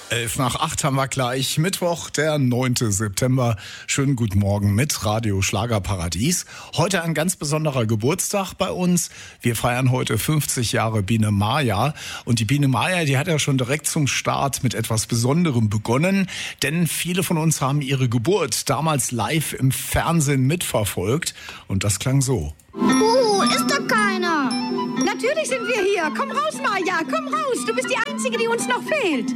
7:11 haben wir gleich. Mittwoch, der 9. September. Schönen guten Morgen mit Radio Schlagerparadies. Heute ein ganz besonderer Geburtstag bei uns. Wir feiern heute 50 Jahre Biene Maya. Und die Biene Maya, die hat ja schon direkt zum Start mit etwas Besonderem begonnen. Denn viele von uns haben ihre Geburt damals live im Fernsehen mitverfolgt. Und das klang so. Ist da keiner? Natürlich sind wir hier. Komm raus, Maya, komm raus. Du bist die Einzige, die uns noch fehlt.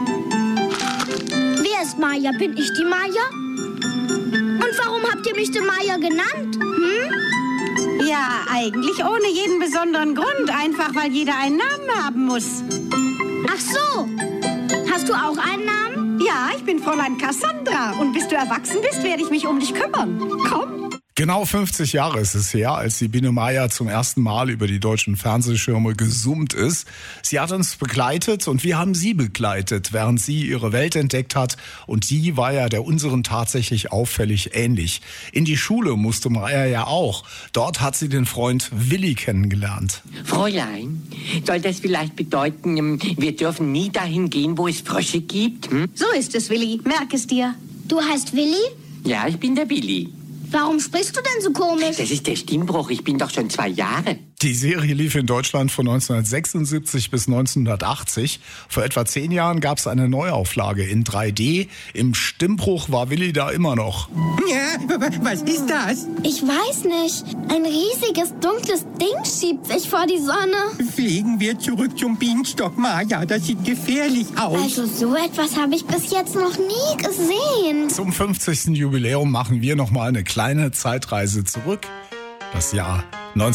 Wer ist Maya? Bin ich die Maya? Und warum habt ihr mich die Maya genannt? Ja, eigentlich ohne jeden besonderen Grund. Einfach, weil jeder einen Namen haben muss. Ach so. Hast du auch einen Namen? Ja, ich bin Fräulein Cassandra. Und bis du erwachsen bist, werde ich mich um dich kümmern. Komm. Genau 50 Jahre ist es her, als die Biene Maya zum ersten Mal über die deutschen Fernsehschirme gesummt ist. Sie hat uns begleitet und wir haben sie begleitet, während sie ihre Welt entdeckt hat. Und die war ja der unseren tatsächlich auffällig ähnlich. In die Schule musste Maya ja auch. Dort hat sie den Freund Willi kennengelernt. Fräulein, soll das vielleicht bedeuten, wir dürfen nie dahin gehen, wo es Frösche gibt? So ist es, Willi. Merk es dir. Du heißt Willi? Ja, ich bin der Willi. Warum sprichst du denn so komisch? Das ist der Stimmbruch, ich bin doch schon 2 Jahre. Die Serie lief in Deutschland von 1976 bis 1980. Vor etwa 10 Jahren gab es eine Neuauflage in 3D. Im Stimmbruch war Willi da immer noch. Ja, was ist das? Ich weiß nicht. Ein riesiges, dunkles Ding schiebt sich vor die Sonne. Fliegen wir zurück zum Bienenstock, Maya. Das sieht gefährlich aus. Also so etwas habe ich bis jetzt noch nie gesehen. Zum 50. Jubiläum machen wir nochmal eine kleine Zeitreise zurück. Das Jahr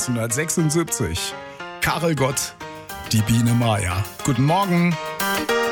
1976. Karel Gott, die Biene Maya. Guten Morgen.